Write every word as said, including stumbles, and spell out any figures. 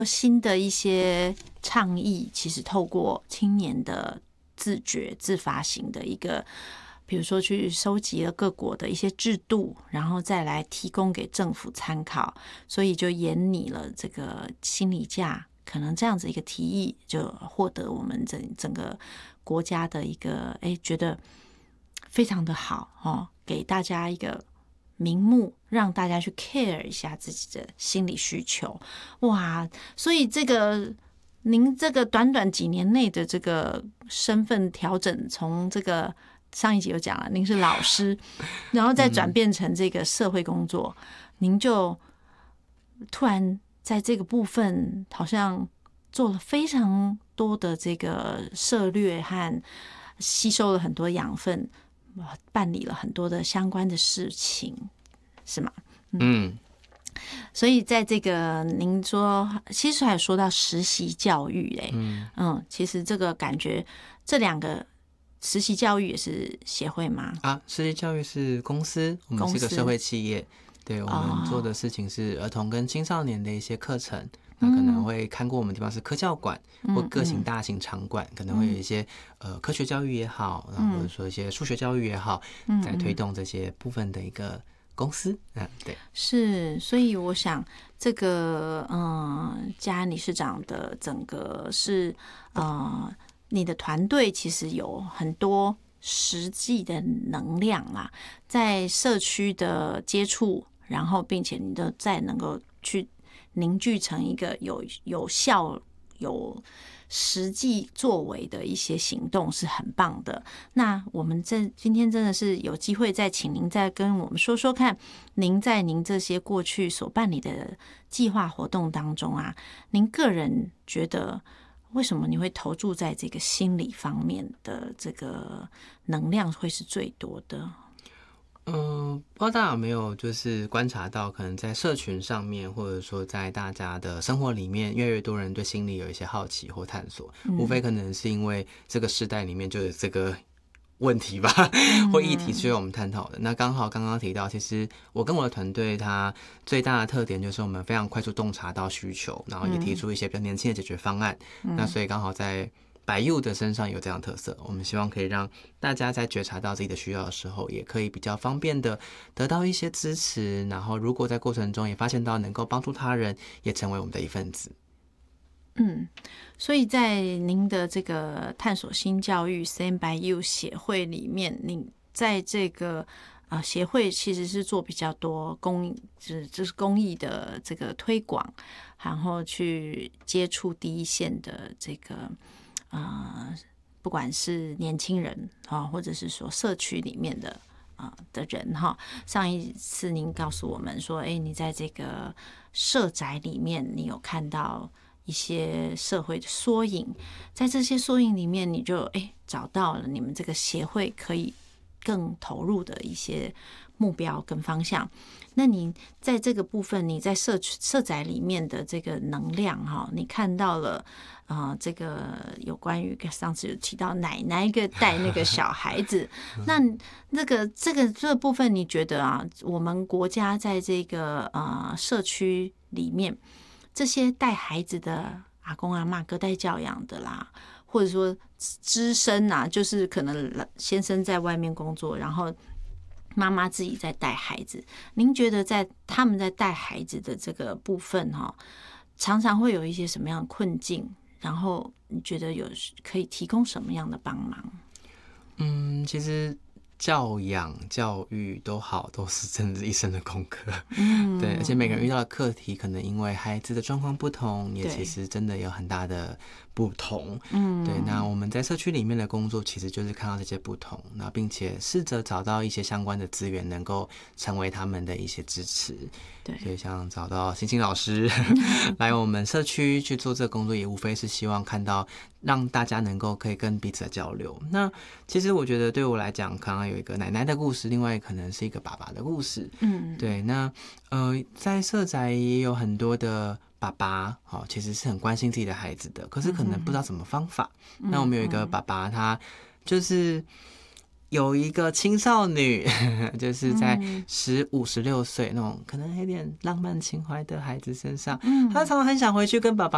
新的一些倡议，其实透过青年的自觉自发型的一个，比如说去收集了各国的一些制度，然后再来提供给政府参考，所以就研拟了这个心理假，可能这样子一个提议，就获得我们整整个国家的一个哎觉得非常的好哦，给大家一个名目，让大家去 care 一下自己的心理需求。哇，所以这个您这个短短几年内的这个身份调整，从这个上一集有讲了，您是老师，然后再转变成这个社会工作，嗯、您就突然在这个部分好像做了非常多的这个涉略和吸收了很多养分，办理了很多的相关的事情，是吗？嗯。嗯，所以在这个您说，其实还有说到实习教育嘞，嗯嗯，其实这个感觉这两个实习教育也是协会吗？ 啊，实习教育是公司，我们是个社会企业，对，我们做的事情是儿童跟青少年的一些课程。那可能会看过我们地方是科教馆或各型大型场馆，可能会有一些呃科学教育也好，然后或者说一些数学教育也好，在推动这些部分的一个公司。嗯，对， 是，所以我想这个嗯，嘉安理事长的整个是呃，你的团队其实有很多实际的能量啦，在社区的接触，然后并且你都再能够去凝聚成一个有有效、有实际作为的一些行动，是很棒的。那我们这今天真的是有机会再请您再跟我们说说看，您在您这些过去所办理的计划活动当中啊，您个人觉得为什么你会投注在这个心理方面的这个能量会是最多的？ 嗯，不知道大家有没有就是观察到，可能在社群上面，或者说在大家的生活里面，越来越多人对心理有一些好奇或探索，嗯、无非可能是因为这个时代里面就有这个问题吧，嗯、或议题需要我们探讨的。那刚好刚刚提到，其实我跟我的团队，它最大的特点就是我们非常快速洞察到需求，然后也提出一些比较年轻的解决方案。嗯、那所以刚好在百 U 的身上有这样的特色，我们希望可以让大家在觉察到自己的需要的时候，也可以比较方便的得到一些支持，然后如果在过程中也发现到能够帮助他人，也成为我们的一份子。 嗯，所以在您的这个探索新教育 Stand by You 协会里面，你在这个呃协会其实是做比较多公，就是就是公益的这个推广，然后去接触第一线的这个。呃，不管是年轻人啊，或者是说社区里面的啊、呃、的人哈，上一次您告诉我们说，哎，你在这个社宅里面，你有看到一些社会的缩影，在这些缩影里面，你就哎找到了你们这个协会可以更投入的一些目标跟方向。那你在这个部分，你在社区社宅里面的这个能量哈，你看到了啊、呃，这个有关于上次有提到奶奶一个带那个小孩子，那那个这个这个部分，你觉得啊，我们国家在这个呃社区里面，这些带孩子的阿公阿嬷隔代教养的啦，或者说资深啊，就是可能先生在外面工作，然后妈妈自己在带孩子，您觉得在他们在带孩子的这个部分哈，常常会有一些什么样的困境？然后你觉得有可以提供什么样的帮忙？ 嗯，其实教养、教育都好，都是真的是一生的功课。嗯，对，而且每个人遇到的课题，可能因为孩子的状况不同，也其实真的有很大的不同。嗯，对。那我们在社区里面的工作，其实就是看到这些不同，那并且试着找到一些相关的资源，能够成为他们的一些支持。对，所以像找到星星老师来我们社区去做这个工作，也无非是希望看到让大家能够可以跟彼此的交流。那其实我觉得对我来讲，刚刚有一个奶奶的故事，另外可能是一个爸爸的故事。嗯，对。那呃，在社宅也有很多的爸爸，哦，其实是很关心自己的孩子的，可是可能不知道什么方法。嗯、那我们有一个爸爸，他就是有一个青少女，就是在十五、十六岁那种可能有点浪漫情怀的孩子身上，嗯、他常常很想回去跟爸爸